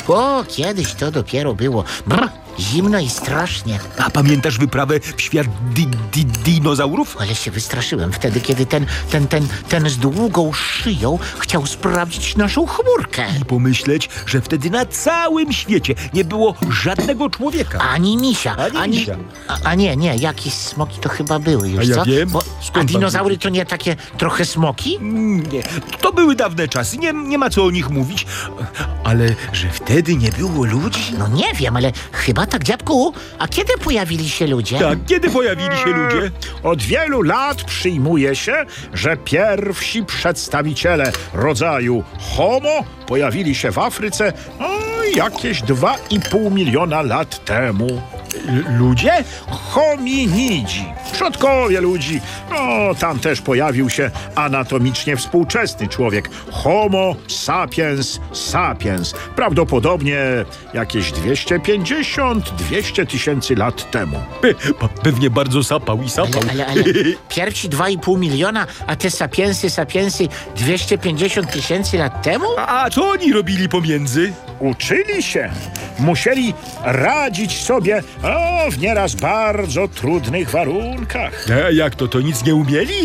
O, kiedyś to dopiero było. Brr, zimno i strasznie. A pamiętasz wyprawę w świat dinozaurów? Ale się wystraszyłem wtedy, kiedy ten z długą szyją chciał sprawdzić naszą chmurkę. I pomyśleć, że wtedy na całym świecie nie było żadnego człowieka. Ani misia. Ani misia. A nie, jakieś smoki to chyba były już, A ja co? wiem. A Skąd pan dinozaury wiedzieć? to nie takie trochę smoki? Nie, to były dawne czasy, nie ma co o nich mówić. Ale że wtedy nie było ludzi? No nie wiem, ale chyba tak, dziadku. A kiedy pojawili się ludzie? Tak, kiedy pojawili się ludzie? Od wielu lat przyjmuje się, że pierwsi przedstawiciele rodzaju Homo pojawili się w Afryce jakieś 2,5 miliona lat temu. Ludzie? Hominidzi, przodkowie ludzi. Tam też pojawił się anatomicznie współczesny człowiek. Homo sapiens sapiens. Prawdopodobnie jakieś 250-200 tysięcy lat temu. Pewnie bardzo sapał i sapał. Ale pierwsi 2,5 miliona, a te sapiensy 250 tysięcy lat temu? A co oni robili pomiędzy? Uczyli się. Musieli radzić sobie w nieraz bardzo trudnych warunkach. Jak to nic nie umieli?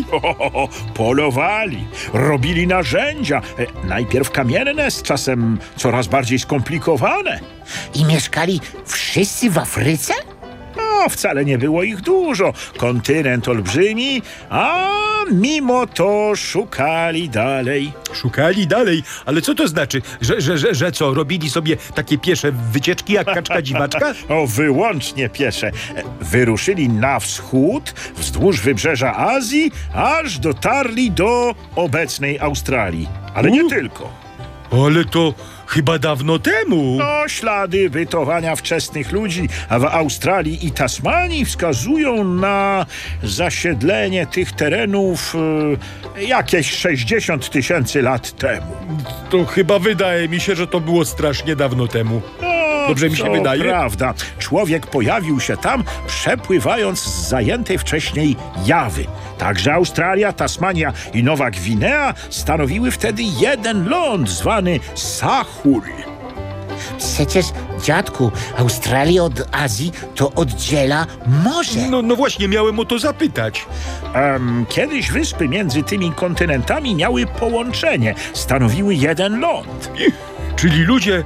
Polowali, robili narzędzia, najpierw kamienne, z czasem coraz bardziej skomplikowane. I mieszkali wszyscy w Afryce? Wcale nie było ich dużo. Kontynent olbrzymi, a mimo to szukali dalej. Szukali dalej, ale co to znaczy? Że co, robili sobie takie piesze wycieczki jak kaczka dziwaczka? Wyłącznie piesze. Wyruszyli na wschód, wzdłuż wybrzeża Azji, aż dotarli do obecnej Australii. Ale nie tylko. Ale to chyba dawno temu. Ślady bytowania wczesnych ludzi w Australii i Tasmanii wskazują na zasiedlenie tych terenów jakieś 60 tysięcy lat temu. To chyba wydaje mi się, że to było strasznie dawno temu. Dobrze mi się To wydaje? Prawda. Człowiek pojawił się tam, przepływając z zajętej wcześniej Jawy. Także Australia, Tasmania i Nowa Gwinea stanowiły wtedy jeden ląd zwany Sahul. Przecież, dziadku, Australię od Azji to oddziela morze. No właśnie, miałem o to zapytać. Kiedyś wyspy między tymi kontynentami miały połączenie, stanowiły jeden ląd. Czyli ludzie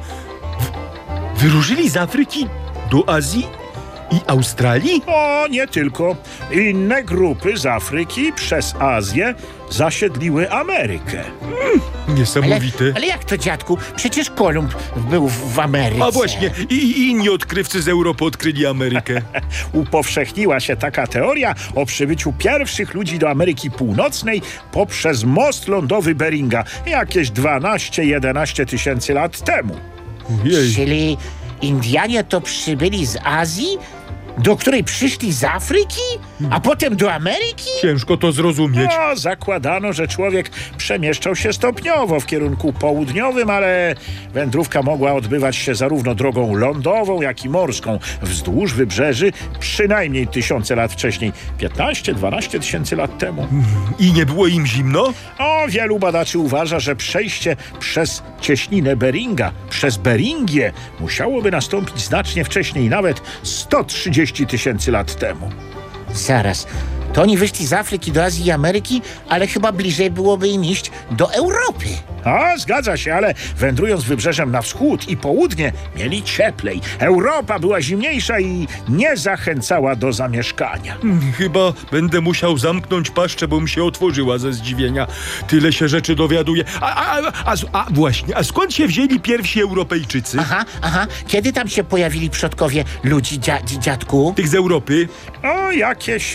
wyruszyli z Afryki do Azji i Australii? Nie tylko. Inne grupy z Afryki przez Azję zasiedliły Amerykę. Niesamowite. Ale jak to, dziadku? Przecież Kolumb był w Ameryce. A właśnie, i inni odkrywcy z Europy odkryli Amerykę. Upowszechniła się taka teoria o przybyciu pierwszych ludzi do Ameryki Północnej poprzez most lądowy Beringa jakieś 12-11 tysięcy lat temu. Jej. Czyli Indianie to przybyli z Azji, do której przyszli z Afryki, a potem do Ameryki? Ciężko to zrozumieć. Zakładano, że człowiek przemieszczał się stopniowo w kierunku południowym, ale wędrówka mogła odbywać się zarówno drogą lądową, jak i morską wzdłuż wybrzeży przynajmniej tysiące lat wcześniej, 15-12 tysięcy lat temu. I nie było im zimno? Wielu badaczy uważa, że przejście przez cieśninę Beringa, przez Beringię, musiałoby nastąpić znacznie wcześniej, nawet 130 tysięcy lat temu. Zaraz, to oni wyszli z Afryki do Azji i Ameryki, ale chyba bliżej byłoby im iść do Europy. Zgadza się, ale wędrując wybrzeżem na wschód i południe, mieli cieplej. Europa była zimniejsza i nie zachęcała do zamieszkania. Chyba będę musiał zamknąć paszczę, bo mi się otworzyła ze zdziwienia. Tyle się rzeczy dowiaduję. Właśnie, a skąd się wzięli pierwsi Europejczycy? Aha, kiedy tam się pojawili przodkowie ludzi, dziadku? Tych z Europy? Jakieś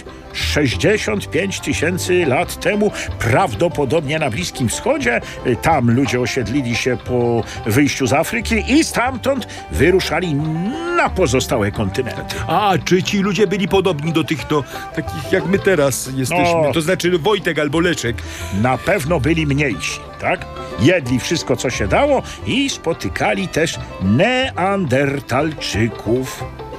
65 tysięcy lat temu, prawdopodobnie na Bliskim Wschodzie. Tam ludzie osiedlili się po wyjściu z Afryki i stamtąd wyruszali na pozostałe kontynenty. Czy ci ludzie byli podobni do tych, takich jak my teraz jesteśmy? To znaczy Wojtek albo Leczek. Na pewno byli mniejsi, tak? Jedli wszystko, co się dało i spotykali też Neandertalczyków.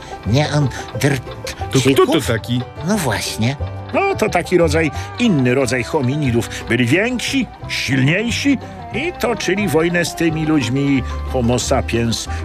To kto to taki? No właśnie. To taki inny rodzaj hominidów. Byli więksi, silniejsi i toczyli wojnę z tymi ludźmi Homo sapiens